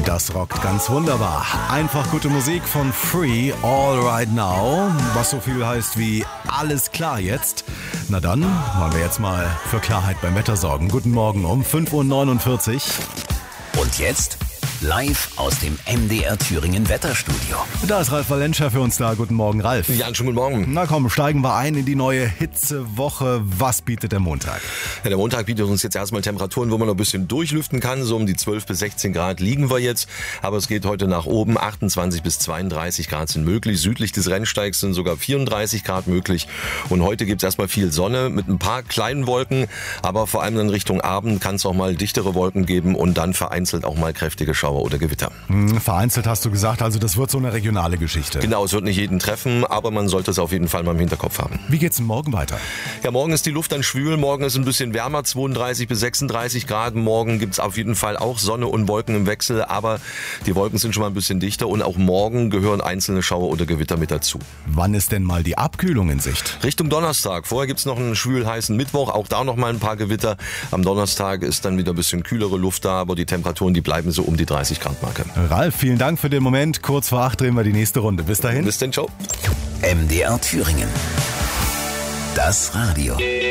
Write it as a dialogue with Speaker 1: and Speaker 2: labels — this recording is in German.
Speaker 1: Das rockt ganz wunderbar. Einfach gute Musik von Free, All Right Now. Was so viel heißt wie alles klar jetzt. Na dann wollen wir jetzt mal für Klarheit beim Wetter sorgen. Guten Morgen um 5:49 Uhr.
Speaker 2: Und jetzt live aus dem MDR Thüringen Wetterstudio.
Speaker 1: Da ist Ralf Valentscher für uns da. Guten Morgen, Ralf.
Speaker 3: Ja, schönen guten Morgen.
Speaker 1: Na komm, steigen wir ein in die neue Hitzewoche. Was bietet der Montag?
Speaker 3: Ja, der Montag bietet uns jetzt erstmal Temperaturen, wo man noch ein bisschen durchlüften kann. So um die 12 bis 16 Grad liegen wir jetzt. Aber es geht heute nach oben. 28 bis 32 Grad sind möglich. Südlich des Rennsteigs sind sogar 34 Grad möglich. Und heute gibt es erstmal viel Sonne mit ein paar kleinen Wolken. Aber vor allem in Richtung Abend kann es auch mal dichtere Wolken geben und dann vereinzelt auch mal kräftige Schauer oder Gewitter.
Speaker 1: Vereinzelt hast du gesagt, also das wird so eine regionale Geschichte.
Speaker 3: Genau, es wird nicht jeden treffen, aber man sollte es auf jeden Fall mal im Hinterkopf haben.
Speaker 1: Wie geht's denn morgen weiter?
Speaker 3: Ja, morgen ist die Luft dann schwül, morgen ist ein bisschen wärmer, 32 bis 36 Grad. Morgen gibt's auf jeden Fall auch Sonne und Wolken im Wechsel, aber die Wolken sind schon mal ein bisschen dichter und auch morgen gehören einzelne Schauer oder Gewitter mit dazu.
Speaker 1: Wann ist denn mal die Abkühlung in Sicht?
Speaker 3: Richtung Donnerstag. Vorher gibt's noch einen schwül heißen Mittwoch, auch da noch mal ein paar Gewitter. Am Donnerstag ist dann wieder ein bisschen kühlere Luft da, aber die Temperaturen, die bleiben so um die 30 Grad Marke.
Speaker 1: Ralf, vielen Dank für den Moment. Kurz vor 8 drehen wir die nächste Runde. Bis dahin.
Speaker 3: Bis dann, ciao.
Speaker 2: MDR Thüringen. Das Radio.